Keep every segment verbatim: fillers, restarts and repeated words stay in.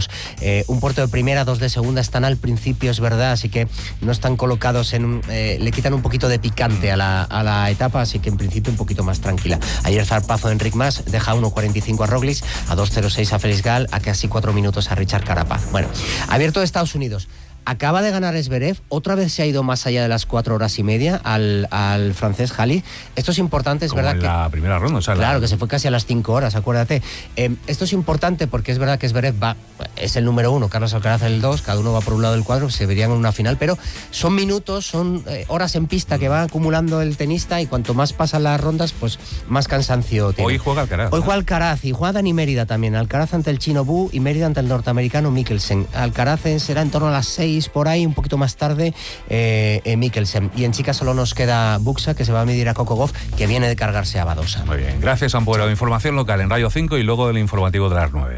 dos. Eh, un puerto de primera, dos de segunda están al principio, es verdad, así que no están colocados en... Eh, le quitan un poquito de picante a la, a la etapa, así que en principio un poquito más tranquila. Ayer zarpazo de Enric Mas deja uno cuarenta y cinco a Roglic, a dos cero seis a Félix Gall, a casi cuatro minutos a Richard Carapaz. Bueno, abierto de Estados Unidos. Acaba de ganar Zverev, otra vez se ha ido más allá de las cuatro horas y media al, al francés Halid. Esto es importante, es Como verdad en que... la primera ronda, o sea, Claro, la... que se fue casi a las cinco horas, acuérdate. Eh, esto es importante porque es verdad que Zverev va, es el número uno, Carlos Alcaraz el dos, cada uno va por un lado del cuadro, se verían en una final, pero son minutos, son eh, horas en pista que va acumulando el tenista y cuanto más pasan las rondas, pues más cansancio tiene. Hoy juega Alcaraz. Hoy ¿no? juega Alcaraz y juega Dani Mérida también. Alcaraz ante el chino Bu y Mérida ante el norteamericano Mikkelsen. Alcaraz será en torno a las seis por ahí, un poquito más tarde eh, eh, Mikkelsen. Y en chicas solo nos queda Buxa, que se va a medir a Coco Gauff, que viene de cargarse a Badosa. Muy bien, gracias Ampuero. Información local en Radio cinco y luego el informativo de las nueve.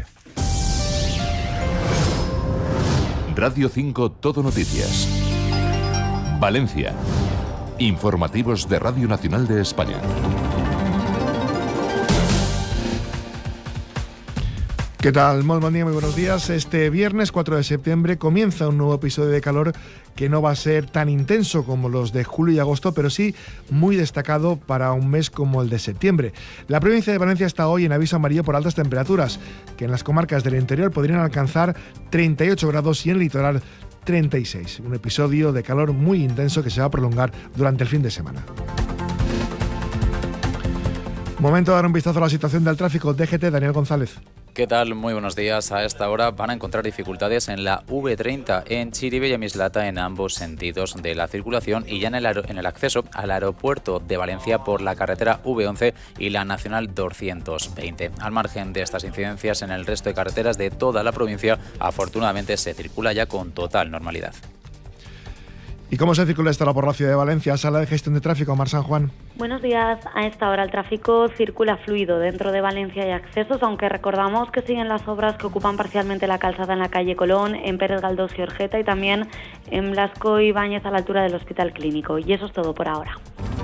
Radio cinco Todo Noticias. Valencia. Informativos de Radio Nacional de España. ¿Qué tal? Muy buen día, muy buenos días. Este viernes cuatro de septiembre comienza un nuevo episodio de calor que no va a ser tan intenso como los de julio y agosto, pero sí muy destacado para un mes como el de septiembre. La provincia de Valencia está hoy en aviso amarillo por altas temperaturas, que en las comarcas del interior podrían alcanzar treinta y ocho grados y en el litoral treinta y seis. Un episodio de calor muy intenso que se va a prolongar durante el fin de semana. Momento de dar un vistazo a la situación del tráfico. D G T, Daniel González. ¿Qué tal? Muy buenos días. A esta hora van a encontrar dificultades en la V treinta en Chiribe y a Mislata en ambos sentidos de la circulación y ya en el, en el acceso al aeropuerto de Valencia por la carretera V once y la nacional doscientos veinte. Al margen de estas incidencias en el resto de carreteras de toda la provincia, afortunadamente se circula ya con total normalidad. ¿Y cómo se circula esta hora por la ciudad de Valencia? Sala de gestión de tráfico, Mar San Juan. Buenos días. A esta hora el tráfico circula fluido dentro de Valencia y accesos, aunque recordamos que siguen las obras que ocupan parcialmente la calzada en la calle Colón, en Pérez Galdós y Orgeta y también en Blasco y Ibáñez a la altura del Hospital Clínico. Y eso es todo por ahora.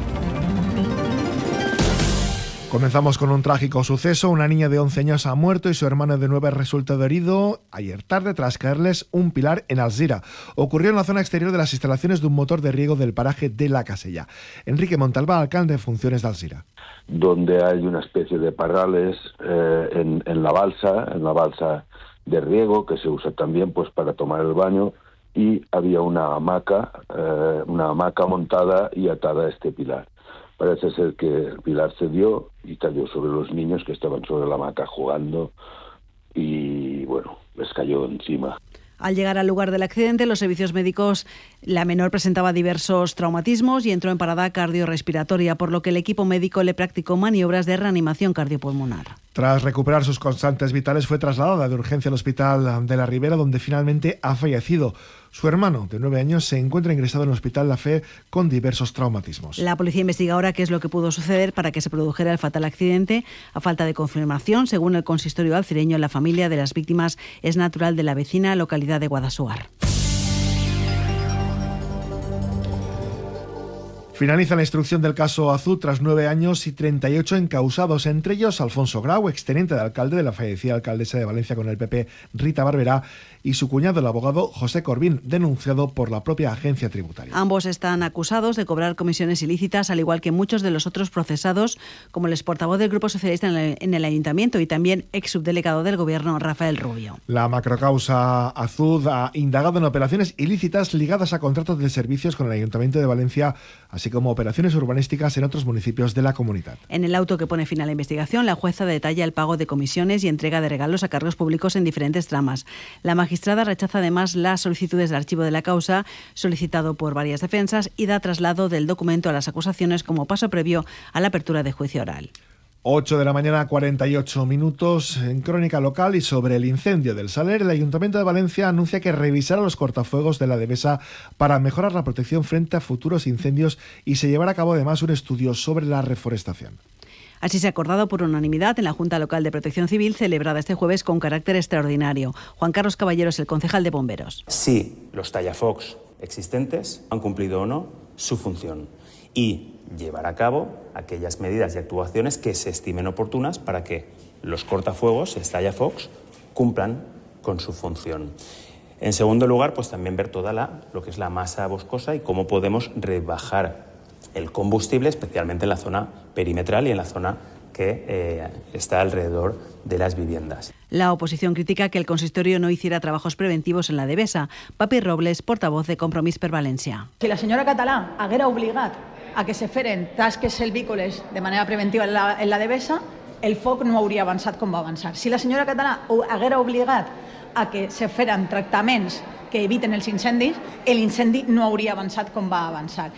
Comenzamos con un trágico suceso. Una niña de once años ha muerto y su hermano de nueve ha resultado herido ayer tarde tras caerles un pilar en Alzira. Ocurrió en la zona exterior de las instalaciones de un motor de riego del paraje de La Casella. Enrique Montalbá, alcalde en funciones de Alzira. Donde hay una especie de parrales eh, en, en la balsa, en la balsa de riego, que se usa también pues para tomar el baño, y había una hamaca, eh, una hamaca montada y atada a este pilar. Parece ser que el pilar cedió y cayó sobre los niños que estaban sobre la hamaca jugando y, bueno, les cayó encima. Al llegar al lugar del accidente, los servicios médicos, la menor presentaba diversos traumatismos y entró en parada cardiorrespiratoria, por lo que el equipo médico le practicó maniobras de reanimación cardiopulmonar. Tras recuperar sus constantes vitales, fue trasladada de urgencia al hospital de la Ribera, donde finalmente ha fallecido. Su hermano, de nueve años, se encuentra ingresado en el Hospital La Fe con diversos traumatismos. La policía investiga ahora qué es lo que pudo suceder para que se produjera el fatal accidente. A falta de confirmación, según el consistorio alcireño, la familia de las víctimas es natural de la vecina localidad de Guadassuar. Finaliza la instrucción del caso Azú tras nueve años y treinta y ocho encausados, entre ellos Alfonso Grau, exteniente de alcalde de la fallecida alcaldesa de Valencia con el P P, Rita Barberá, y su cuñado, el abogado José Corbín, denunciado por la propia agencia tributaria. Ambos están acusados de cobrar comisiones ilícitas, al igual que muchos de los otros procesados, como el exportavoz del Grupo Socialista en el, en el Ayuntamiento y también ex subdelegado del Gobierno, Rafael Rubio. La macrocausa Azud ha indagado en operaciones ilícitas ligadas a contratos de servicios con el Ayuntamiento de Valencia, así como operaciones urbanísticas en otros municipios de la comunidad. En el auto que pone fin a la investigación, la jueza detalla el pago de comisiones y entrega de regalos a cargos públicos en diferentes tramas. La magistrada rechaza además las solicitudes de archivo de la causa, solicitado por varias defensas, y da traslado del documento a las acusaciones como paso previo a la apertura de juicio oral. ocho de la mañana, cuarenta y ocho minutos. En crónica local y sobre el incendio del Saler, el Ayuntamiento de Valencia anuncia que revisará los cortafuegos de la Devesa para mejorar la protección frente a futuros incendios y se llevará a cabo además un estudio sobre la reforestación. Así se ha acordado por unanimidad en la Junta Local de Protección Civil, celebrada este jueves con carácter extraordinario. Juan Carlos Caballero es el concejal de Bomberos. Si los tallafocs existentes han cumplido o no su función y llevar a cabo aquellas medidas y actuaciones que se estimen oportunas para que los cortafuegos, los tallafocs, cumplan con su función. En segundo lugar, pues también ver toda la, lo que es la masa boscosa y cómo podemos rebajar el combustible, especialmente en la zona perimetral y en la zona que eh, está alrededor de las viviendas. La oposición critica que el consistorio no hiciera trabajos preventivos en la Devesa. Papi Robles, portavoz de Compromís per València. Si la senyora Català haguera obligat a que se feren tasques silvícoles de manera preventiva en la, en la Devesa, el foc no hauria avançat com va avançar. Si la senyora Català haguera obligat a que se feren tractaments que eviten els incendis, el incendi no hauria avançat com va avançar.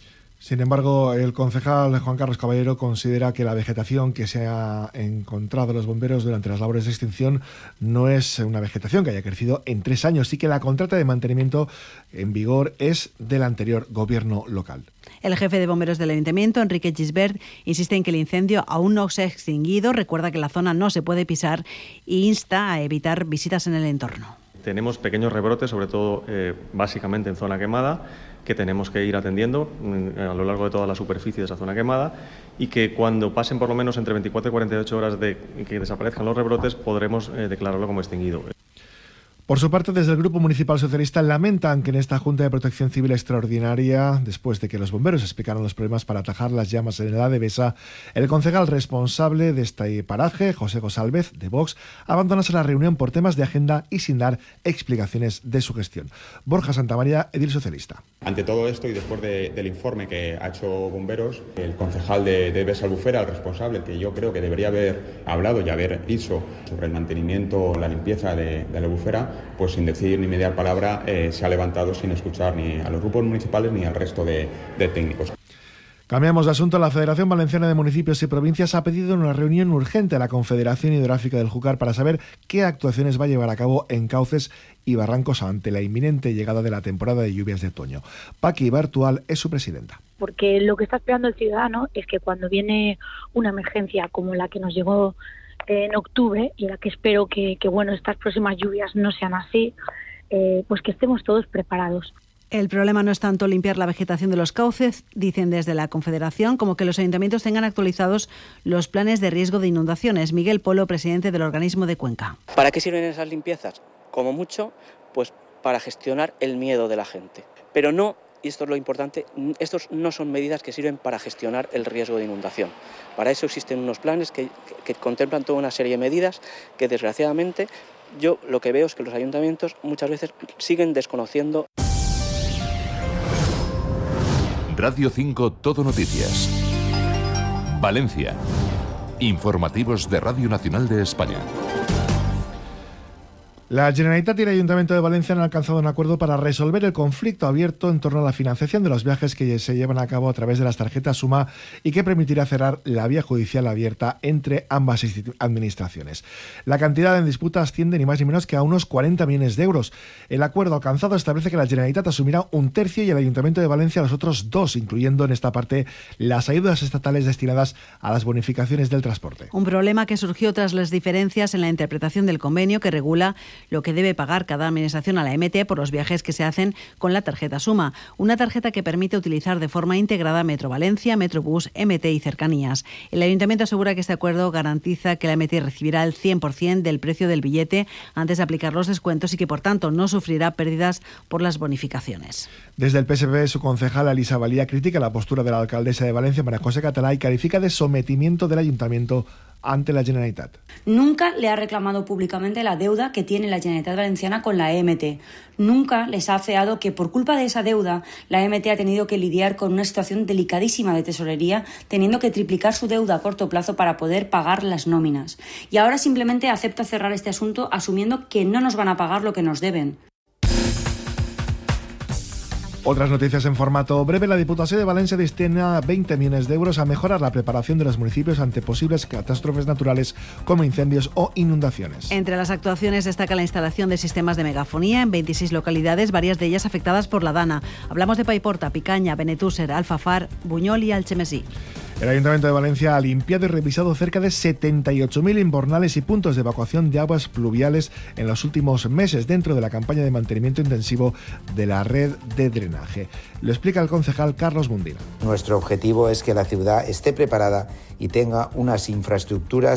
Sin embargo, el concejal Juan Carlos Caballero considera que la vegetación que se ha encontrado los bomberos durante las labores de extinción no es una vegetación que haya crecido en tres años y que la contrata de mantenimiento en vigor es del anterior gobierno local. El jefe de bomberos del Ayuntamiento, Enrique Gisbert, insiste en que el incendio aún no se ha extinguido, recuerda que la zona no se puede pisar e insta a evitar visitas en el entorno. Tenemos pequeños rebrotes, sobre todo eh, básicamente en zona quemada, que tenemos que ir atendiendo a lo largo de toda la superficie de esa zona quemada y que cuando pasen por lo menos entre veinticuatro y cuarenta y ocho horas de que desaparezcan los rebrotes podremos eh, declararlo como extinguido. Por su parte, desde el Grupo Municipal Socialista lamentan que en esta Junta de Protección Civil Extraordinaria, después de que los bomberos explicaron los problemas para atajar las llamas en la Devesa, el concejal responsable de este paraje, José González, de Vox, abandonase la reunión por temas de agenda y sin dar explicaciones de su gestión. Borja Santamaría, edil socialista. Ante todo esto y después de, del informe que ha hecho Bomberos, el concejal de, de Devesa Albufera, el responsable, que yo creo que debería haber hablado y haber dicho sobre el mantenimiento, la limpieza de, de la albufera, pues sin decir ni media palabra eh, se ha levantado sin escuchar ni a los grupos municipales ni al resto de, de técnicos. Cambiamos de asunto. La Federación Valenciana de Municipios y Provincias ha pedido una reunión urgente a la Confederación Hidrográfica del Júcar para saber qué actuaciones va a llevar a cabo en cauces y barrancos ante la inminente llegada de la temporada de lluvias de otoño. Paqui Bartual es su presidenta. Porque lo que está esperando el ciudadano es que cuando viene una emergencia como la que nos llegó en octubre, y la que espero que, que bueno, estas próximas lluvias no sean así, eh, pues que estemos todos preparados. El problema no es tanto limpiar la vegetación de los cauces, dicen desde la Confederación, como que los ayuntamientos tengan actualizados los planes de riesgo de inundaciones. Miguel Polo, presidente del organismo de Cuenca. ¿Para qué sirven esas limpiezas? Como mucho, pues para gestionar el miedo de la gente. Pero no, y esto es lo importante, estos no son medidas que sirven para gestionar el riesgo de inundación. Para eso existen unos planes que, que, que contemplan toda una serie de medidas que, desgraciadamente, yo lo que veo es que los ayuntamientos muchas veces siguen desconociendo. Radio cinco Todo Noticias. Valencia. Informativos de Radio Nacional de España. La Generalitat y el Ayuntamiento de Valencia han alcanzado un acuerdo para resolver el conflicto abierto en torno a la financiación de los viajes que se llevan a cabo a través de las tarjetas Suma y que permitirá cerrar la vía judicial abierta entre ambas administraciones. La cantidad en disputa asciende ni más ni menos que a unos cuarenta millones de euros. El acuerdo alcanzado establece que la Generalitat asumirá un tercio y el Ayuntamiento de Valencia los otros dos, incluyendo en esta parte las ayudas estatales destinadas a las bonificaciones del transporte. Un problema que surgió tras las diferencias en la interpretación del convenio que regula lo que debe pagar cada administración a la M T por los viajes que se hacen con la tarjeta Suma, una tarjeta que permite utilizar de forma integrada Metro Valencia, Metrobús, M T y cercanías. El Ayuntamiento asegura que este acuerdo garantiza que la M T recibirá el cien por ciento del precio del billete antes de aplicar los descuentos y que, por tanto, no sufrirá pérdidas por las bonificaciones. Desde el P S P, su concejala Elisa Valía critica la postura de la alcaldesa de Valencia, María José Catalá, y califica de sometimiento del Ayuntamiento ante la Generalitat. Nunca le ha reclamado públicamente la deuda que tiene la Generalitat Valenciana con la M T. Nunca les ha afeado que por culpa de esa deuda la M T ha tenido que lidiar con una situación delicadísima de tesorería, teniendo que triplicar su deuda a corto plazo para poder pagar las nóminas. Y ahora simplemente acepta cerrar este asunto asumiendo que no nos van a pagar lo que nos deben. Otras noticias en formato breve. La Diputación de Valencia destina veinte millones de euros a mejorar la preparación de los municipios ante posibles catástrofes naturales como incendios o inundaciones. Entre las actuaciones destaca la instalación de sistemas de megafonía en veintiséis localidades, varias de ellas afectadas por la Dana. Hablamos de Paiporta, Picaña, Benetúser, Alfafar, Buñol y Alchemesí. El Ayuntamiento de Valencia ha limpiado y revisado cerca de setenta y ocho mil invernales y puntos de evacuación de aguas pluviales en los últimos meses dentro de la campaña de mantenimiento intensivo de la red de drenaje. Lo explica el concejal Carlos Mundina. Nuestro objetivo es que la ciudad esté preparada y tenga unas infraestructuras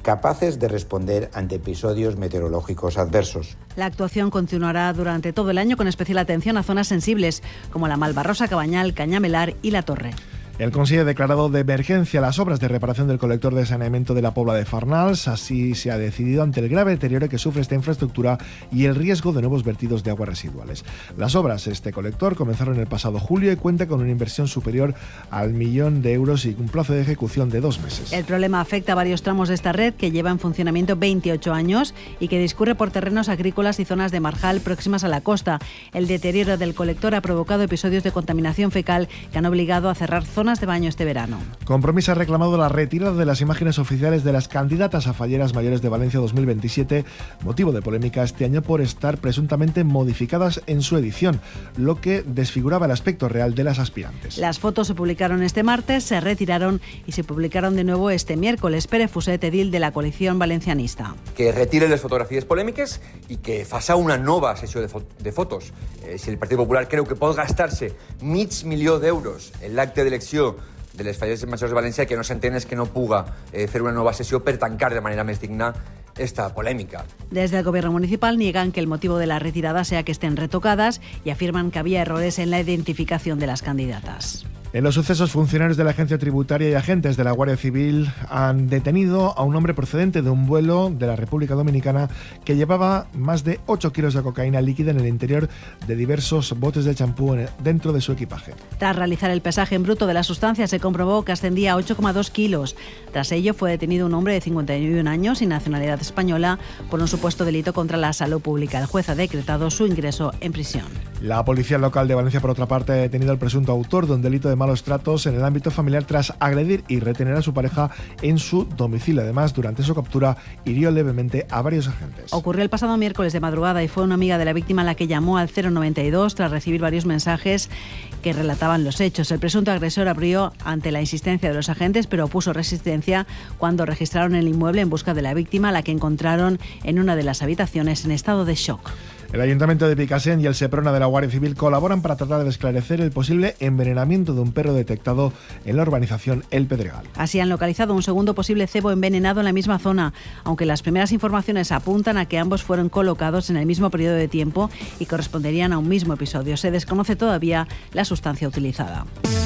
capaces de responder ante episodios meteorológicos adversos. La actuación continuará durante todo el año con especial atención a zonas sensibles como la Malvarrosa, Cabañal, Cañamelar y La Torre. El Consejo ha declarado de emergencia las obras de reparación del colector de saneamiento de la Pobla de Farnals. Así se ha decidido ante el grave deterioro que sufre esta infraestructura y el riesgo de nuevos vertidos de aguas residuales. Las obras de este colector comenzaron el pasado julio y cuenta con una inversión superior al millón de euros y un plazo de ejecución de dos meses. El problema afecta a varios tramos de esta red que lleva en funcionamiento veintiocho años y que discurre por terrenos agrícolas y zonas de marjal próximas a la costa. El deterioro del colector ha provocado episodios de contaminación fecal que han obligado a cerrar zonas de baño este verano. Compromís ha reclamado la retirada de las imágenes oficiales de las candidatas a falleras mayores de Valencia dos mil veintisiete, motivo de polémica este año por estar presuntamente modificadas en su edición, lo que desfiguraba el aspecto real de las aspirantes. Las fotos se publicaron este martes, se retiraron y se publicaron de nuevo este miércoles. Pere Fuset, edil de la coalición valencianista. Que retiren les fotografies polèmiques i que faça una nova sessió de, fo de fotos. Eh, si el Partit Popular creu que pot gastar-se mig milió d'euros en l'acte d'elecció de les falleres majors de València, que no s'entén és que no puga eh, fer una nova sessió per tancar de manera més digna esta polémica. Desde el gobierno municipal niegan que el motivo de la retirada sea que estén retocadas y afirman que había errores en la identificación de las candidatas. En los sucesos, funcionarios de la Agencia Tributaria y agentes de la Guardia Civil han detenido a un hombre procedente de un vuelo de la República Dominicana que llevaba más de ocho kilos de cocaína líquida en el interior de diversos botes de champú dentro de su equipaje. Tras realizar el pesaje en bruto de la sustancia, se comprobó que ascendía a ocho coma dos kilos. Tras ello, fue detenido un hombre de cincuenta y un años sin nacionalidad española por un supuesto delito contra la salud pública. El juez ha decretado su ingreso en prisión. La policía local de Valencia, por otra parte, ha detenido al presunto autor de un delito de malos tratos en el ámbito familiar tras agredir y retener a su pareja en su domicilio. Además, durante su captura, hirió levemente a varios agentes. Ocurrió el pasado miércoles de madrugada y fue una amiga de la víctima la que llamó al cero noventa y dos tras recibir varios mensajes que relataban los hechos. El presunto agresor abrió ante la insistencia de los agentes, pero opuso resistencia cuando registraron el inmueble en busca de la víctima, la que encontraron en una de las habitaciones en estado de shock. El Ayuntamiento de Picassent y el Seprona de la Guardia Civil colaboran para tratar de esclarecer el posible envenenamiento de un perro detectado en la urbanización El Pedregal. Así han localizado un segundo posible cebo envenenado en la misma zona, aunque las primeras informaciones apuntan a que ambos fueron colocados en el mismo periodo de tiempo y corresponderían a un mismo episodio. Se desconoce todavía la sustancia utilizada.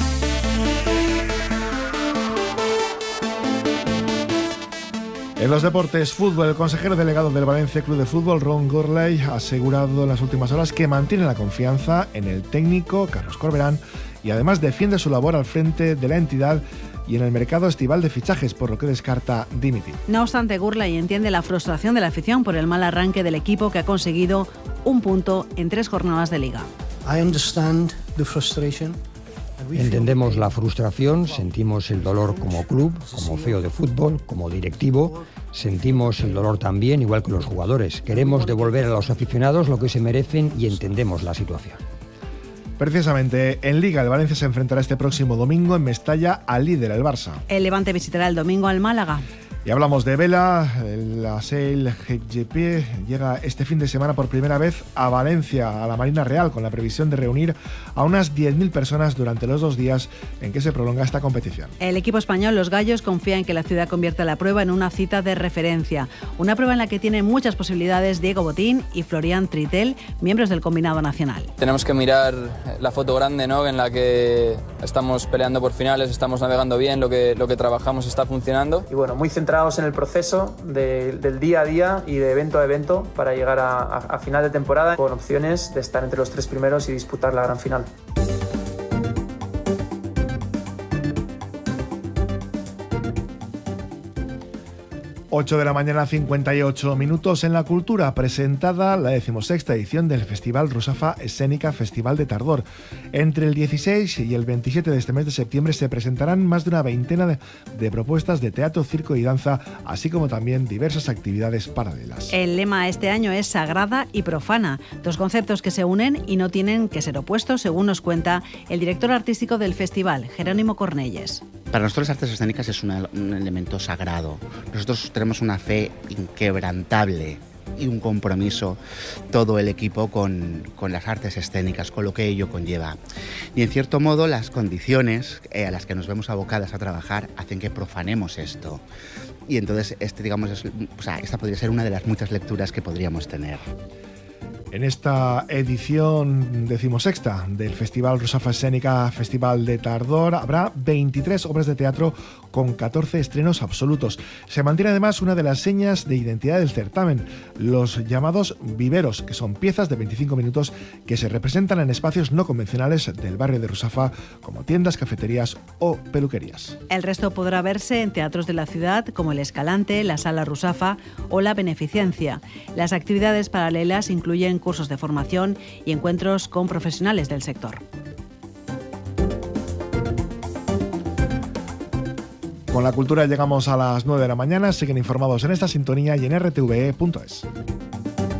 En los deportes, fútbol, el consejero delegado del Valencia Club de Fútbol, Ron Gourlay, ha asegurado en las últimas horas que mantiene la confianza en el técnico Carlos Corberán y además defiende su labor al frente de la entidad y en el mercado estival de fichajes, por lo que descarta dimitir. No obstante, Gourlay entiende la frustración de la afición por el mal arranque del equipo que ha conseguido un punto en tres jornadas de liga. I understand the frustration. Entendemos la frustración, sentimos el dolor como club, como feo de fútbol, como directivo, sentimos el dolor también, igual que los jugadores. Queremos devolver a los aficionados lo que se merecen y entendemos la situación. Precisamente en Liga, el Valencia se enfrentará este próximo domingo en Mestalla al líder, el Barça. El Levante visitará el domingo al Málaga. Y hablamos de vela, la Sail G P llega este fin de semana por primera vez a Valencia, a la Marina Real, con la previsión de reunir a unas diez mil personas durante los dos días en que se prolonga esta competición. El equipo español, los Gallos, confía en que la ciudad convierta la prueba en una cita de referencia. Una prueba en la que tienen muchas posibilidades Diego Botín y Florian Tritel, miembros del combinado nacional. Tenemos que mirar la foto grande, ¿no?, en la que estamos peleando por finales, estamos navegando bien, lo que, lo que trabajamos está funcionando. Y bueno, muy centrado en el proceso de, del día a día y de evento a evento para llegar a, a, a final de temporada con opciones de estar entre los tres primeros y disputar la gran final. ocho de la mañana, cincuenta y ocho minutos. En la cultura, presentada la decimosexta edición del Festival Rusafa Escénica Festival de Tardor. Entre el dieciséis y el veintisiete de este mes de septiembre se presentarán más de una veintena de, de propuestas de teatro, circo y danza, así como también diversas actividades paralelas. El lema este año es sagrada y profana, dos conceptos que se unen y no tienen que ser opuestos, según nos cuenta el director artístico del festival, Jerónimo Cornelles. Para nosotros las artes escénicas es una, un elemento sagrado. Nosotros tenemos una fe inquebrantable y un compromiso todo el equipo con, con las artes escénicas, con lo que ello conlleva. Y en cierto modo las condiciones eh, a las que nos vemos abocadas a trabajar hacen que profanemos esto. Y entonces este, digamos, es, o sea, esta podría ser una de las muchas lecturas que podríamos tener. En esta edición decimosexta del Festival Rusafa Escénica Festival de Tardor habrá veintitrés obras de teatro con catorce estrenos absolutos. Se mantiene además una de las señas de identidad del certamen, los llamados viveros, que son piezas de veinticinco minutos que se representan en espacios no convencionales del barrio de Rusafa, como tiendas, cafeterías o peluquerías. El resto podrá verse en teatros de la ciudad como el Escalante, la Sala Rusafa o la Beneficencia. Las actividades paralelas incluyen cursos de formación y encuentros con profesionales del sector. Con la cultura llegamos a las nueve de la mañana. Siguen informados en esta sintonía y en r t v e punto es.